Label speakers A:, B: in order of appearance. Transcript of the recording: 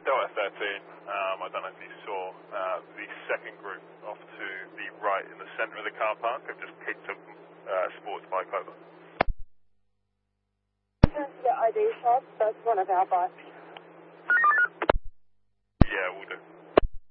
A: Delta 13, I don't know if you saw the second group off to the right in the centre of the car park. I've just kicked a sports bike over.
B: The ID shop, that's one of our bikes.
A: Yeah, we'll do.